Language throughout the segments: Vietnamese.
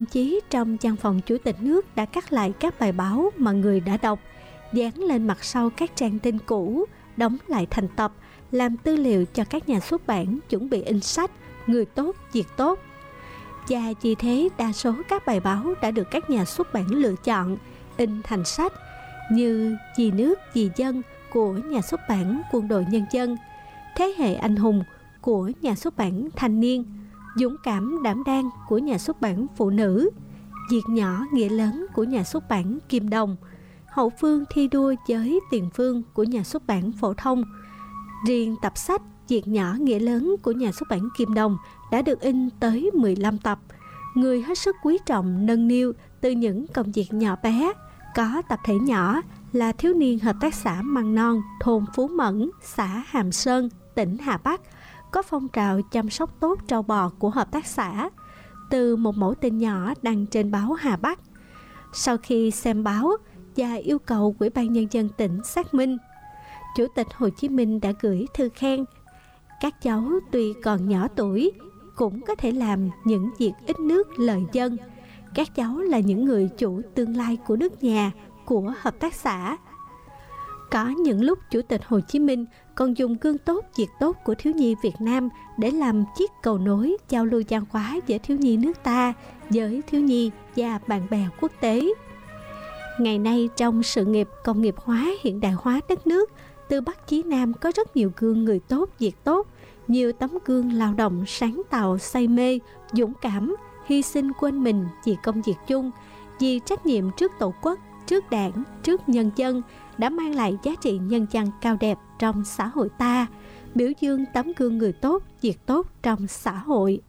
chí trong văn phòng chủ tịch nước đã cắt lại các bài báo mà người đã đọc, dán lên mặt sau các trang tin cũ, đóng lại thành tập, làm tư liệu cho các nhà xuất bản chuẩn bị in sách Người tốt, việc tốt. Và vì thế đa số các bài báo đã được các nhà xuất bản lựa chọn, in thành sách như Vì nước, vì dân của nhà xuất bản Quân đội Nhân dân, Thế hệ anh hùng của nhà xuất bản Thanh niên, Dũng cảm đảm đang của nhà xuất bản Phụ nữ, Việc nhỏ nghĩa lớn của nhà xuất bản Kim Đồng, Hậu phương thi đua với tiền phương của nhà xuất bản Phổ thông. Riêng tập sách Việc nhỏ nghĩa lớn của nhà xuất bản Kim Đồng đã được in tới 15 tập. Người hết sức quý trọng nâng niu từ những công việc nhỏ bé. Có tập thể nhỏ là thiếu niên hợp tác xã măng non thôn Phú Mẫn, xã Hàm Sơn, tỉnh Hà Bắc, có phong trào chăm sóc tốt trâu bò của hợp tác xã, từ một mẫu tin nhỏ đăng trên báo Hà Bắc. Sau khi xem báo và yêu cầu Ủy ban Nhân dân tỉnh xác minh, Chủ tịch Hồ Chí Minh đã gửi thư khen. Các cháu tuy còn nhỏ tuổi, cũng có thể làm những việc ít nước lợi dân. Các cháu là những người chủ tương lai của nước nhà, của hợp tác xã. Có những lúc Chủ tịch Hồ Chí Minh còn dùng gương tốt, việc tốt của thiếu nhi Việt Nam để làm chiếc cầu nối giao lưu văn hóa giữa thiếu nhi nước ta với thiếu nhi và bạn bè quốc tế. Ngày nay trong sự nghiệp công nghiệp hóa, hiện đại hóa đất nước, từ Bắc chí Nam có rất nhiều gương người tốt, việc tốt, nhiều tấm gương lao động, sáng tạo, say mê, dũng cảm, hy sinh quên mình vì công việc chung, vì trách nhiệm trước Tổ quốc, trước Đảng, trước nhân dân, đã mang lại giá trị nhân văn cao đẹp trong xã hội ta, biểu dương tấm gương người tốt, việc tốt trong xã hội.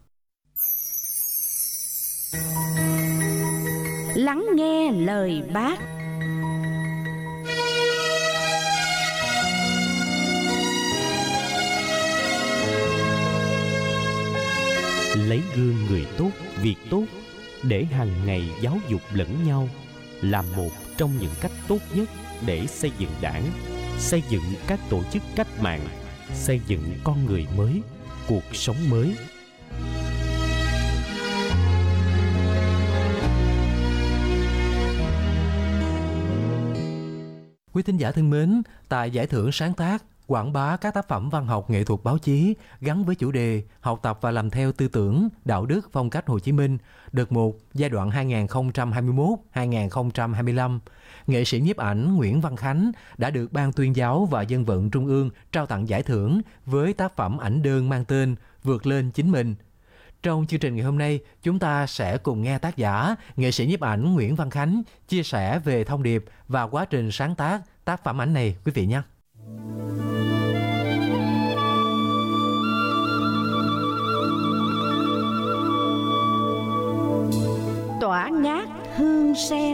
Lắng nghe lời Bác. Lấy gương người tốt, việc tốt để hàng ngày giáo dục lẫn nhau là một trong những cách tốt nhất để xây dựng Đảng, xây dựng các tổ chức cách mạng, xây dựng con người mới, cuộc sống mới. Quý thính giả thân mến, tại giải thưởng sáng tác, quảng bá các tác phẩm văn học nghệ thuật báo chí gắn với chủ đề học tập và làm theo tư tưởng, đạo đức, phong cách Hồ Chí Minh, đợt 1 giai đoạn 2021-2025, nghệ sĩ nhiếp ảnh Nguyễn Văn Khánh đã được Ban Tuyên giáo và Dân vận Trung ương trao tặng giải thưởng với tác phẩm ảnh đơn mang tên Vượt lên chính mình. Trong chương trình ngày hôm nay, chúng ta sẽ cùng nghe tác giả, nghệ sĩ nhiếp ảnh Nguyễn Văn Khánh chia sẻ về thông điệp và quá trình sáng tác tác phẩm ảnh này, quý vị nhé. Tỏa ngát hương sen.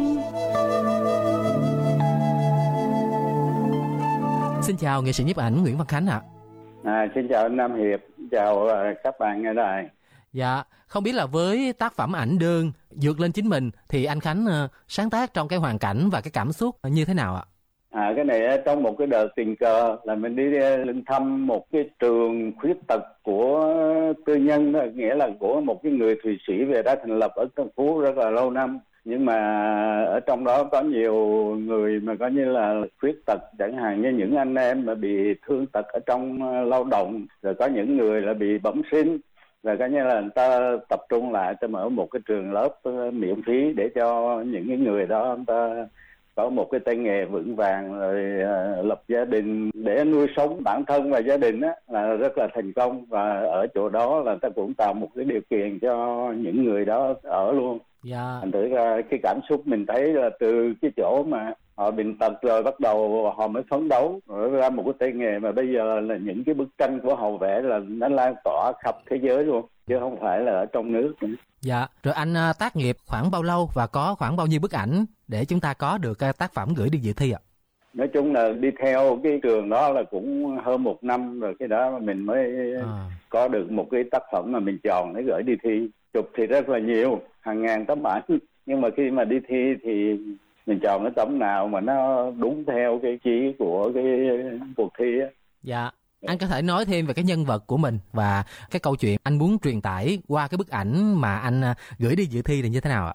Xin chào nghệ sĩ nhiếp ảnh Nguyễn Văn Khánh ạ. Xin chào anh Nam Hiệp, chào các bạn nghe đài. Dạ, không biết là với tác phẩm ảnh đơn Vượt lên chính mình thì anh Khánh sáng tác trong cái hoàn cảnh và cái cảm xúc như thế nào ạ? Cái này trong một cái đợt tình cờ là mình đi lên thăm một cái trường khuyết tật của tư nhân đó, nghĩa là của một cái người Thụy Sĩ về đã thành lập ở Tân Phú rất là lâu năm. Nhưng mà ở trong đó có nhiều người mà coi như là khuyết tật, chẳng hạn như những anh em mà bị thương tật ở trong lao động, rồi có những người là bị bẩm sinh, rồi coi như là người ta tập trung lại ta mở một cái trường lớp miễn phí để cho những cái người đó người ta có một cái tay nghề vững vàng, rồi lập gia đình để nuôi sống bản thân và gia đình á, là rất là thành công. Và ở chỗ đó là ta cũng tạo một cái điều kiện cho những người đó ở luôn. Dạ. Thành thử ra cái cảm xúc mình thấy là từ cái chỗ mà họ bệnh tật rồi bắt đầu họ mới phấn đấu rồi ra một cái tay nghề mà bây giờ là những cái bức tranh của họ vẽ là nó lan tỏa khắp thế giới luôn, chứ không phải là ở trong nước nữa. Dạ, rồi anh tác nghiệp khoảng bao lâu và có khoảng bao nhiêu bức ảnh để chúng ta có được tác phẩm gửi đi dự thi ạ? Nói chung là đi theo cái trường đó là cũng hơn 1 năm rồi, cái đó mình mới có được một cái tác phẩm mà mình chọn để gửi đi thi. Chụp thì rất là nhiều, hàng ngàn tấm ảnh, nhưng mà khi mà đi thi thì mình chọn cái tấm nào mà nó đúng theo cái chí của cái cuộc thi á. Dạ, anh có thể nói thêm về cái nhân vật của mình và cái câu chuyện anh muốn truyền tải qua cái bức ảnh mà anh gửi đi dự thi là như thế nào ạ?